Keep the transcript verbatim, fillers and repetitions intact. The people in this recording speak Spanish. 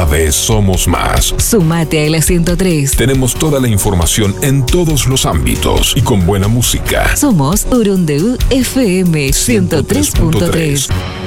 vez somos más. Sumate a la ciento tres. Tenemos toda la información en todos los ámbitos y con buena música. Somos Urundeú F M ciento tres punto tres.